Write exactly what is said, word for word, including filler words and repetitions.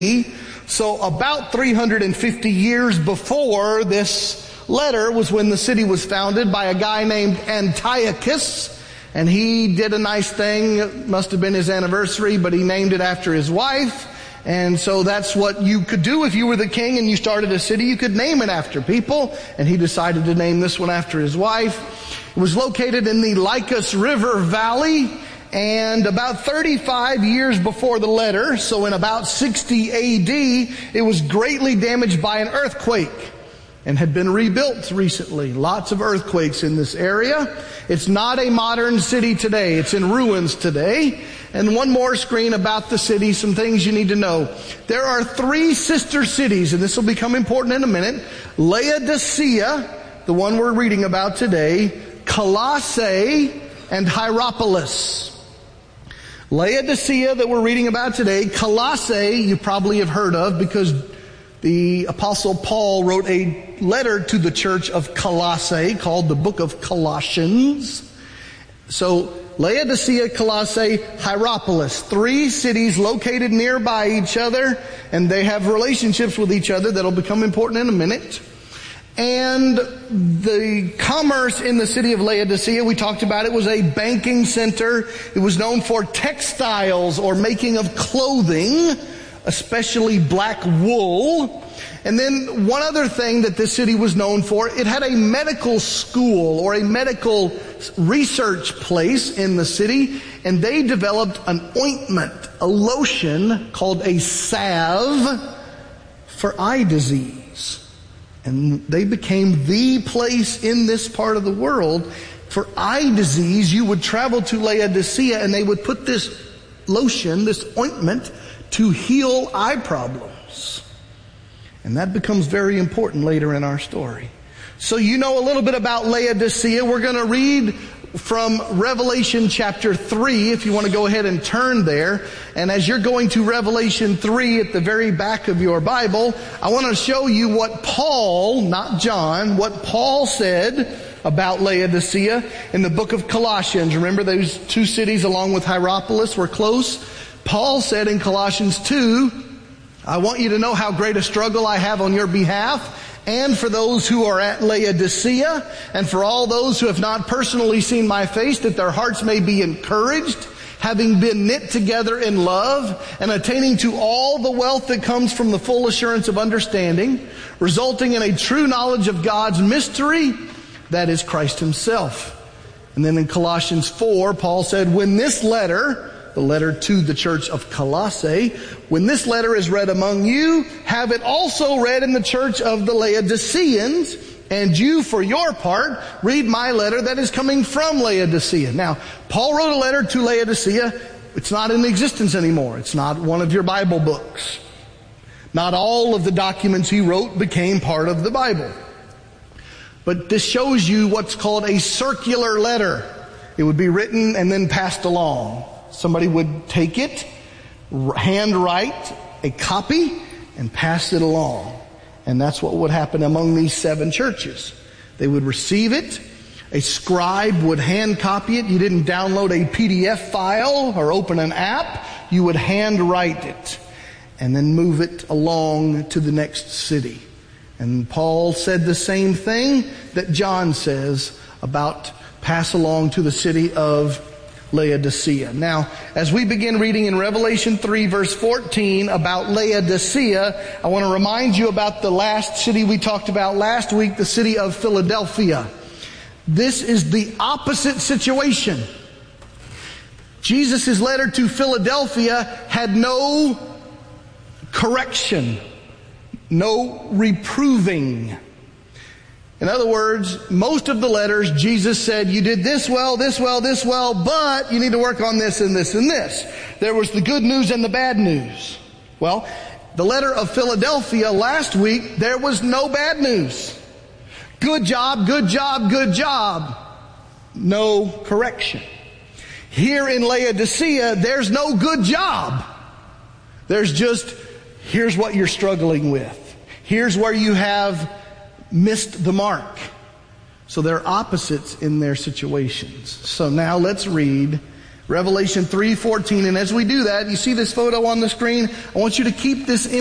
So about three hundred fifty years before this letter was when the city was founded by a guy named Antiochus. And he did a nice thing. It must have been his anniversary, but he named it after his wife. And so that's what you could do if you were the king and you started a city. You could name it after people. And he decided to name this one after his wife. It was located in the Lycus River Valley. And about thirty-five years before the letter, so in about sixty A D, it was greatly damaged by an earthquake and had been rebuilt recently. Lots of earthquakes in this area. It's not a modern city today. It's in ruins today. And one more screen about the city, some things you need to know. There are three sister cities, and this will become important in a minute. Laodicea, the one we're reading about today, Colossae, and Hierapolis. Laodicea that we're reading about today, Colossae you probably have heard of because the Apostle Paul wrote a letter to the church of Colossae called the Book of Colossians. So Laodicea, Colossae, Hierapolis, three cities located nearby each other, and they have relationships with each other that'll become important in a minute. And the commerce in the city of Laodicea, we talked about it, was a banking center. It was known for textiles or making of clothing, especially black wool. And then one other thing that this city was known for, it had a medical school or a medical research place in the city, and they developed an ointment, a lotion called a salve for eye disease. And they became the place in this part of the world for eye disease. You would travel to Laodicea and they would put this lotion, this ointment, to heal eye problems. And that becomes very important later in our story. So you know a little bit about Laodicea. We're going to read from Revelation chapter three, if you want to go ahead and turn there. And as you're going to Revelation three at the very back of your Bible, I want to show you what Paul, not John, what Paul said about Laodicea in the book of Colossians. Remember those two cities along with Hierapolis were close? Paul said in Colossians two, I want you to know how great a struggle I have on your behalf, and for those who are at Laodicea, and for all those who have not personally seen my face, that their hearts may be encouraged, having been knit together in love, and attaining to all the wealth that comes from the full assurance of understanding, resulting in a true knowledge of God's mystery, that is Christ Himself. And then in Colossians four, Paul said, when this letter, the letter to the church of Colossae, when this letter is read among you, have it also read in the church of the Laodiceans, and you, for your part, read my letter that is coming from Laodicea. Now, Paul wrote a letter to Laodicea. It's not in existence anymore. It's not one of your Bible books. Not all of the documents he wrote became part of the Bible. But this shows you what's called a circular letter. It would be written and then passed along. Somebody would take it, handwrite a copy, and pass it along. And that's what would happen among these seven churches. They would receive it. A scribe would hand copy it. You didn't download a P D F file or open an app. You would handwrite it and then move it along to the next city. And Paul said the same thing that John says about pass along to the city of Laodicea. Now, as we begin reading in Revelation three verse fourteen about Laodicea, I want to remind you about the last city we talked about last week, the city of Philadelphia. This is the opposite situation. Jesus' letter to Philadelphia had no correction, no reproving. In other words, most of the letters, Jesus said, you did this well, this well, this well, but you need to work on this and this and this. There was the good news and the bad news. Well, the letter of Philadelphia last week, there was no bad news. Good job, good job, good job. No correction. Here in Laodicea, there's no good job. There's just, here's what you're struggling with. Here's where you have missed the mark. So they're opposites in their situations. So now let's read Revelation three fourteen. And as we do that, you see this photo on the screen? I want you to keep this image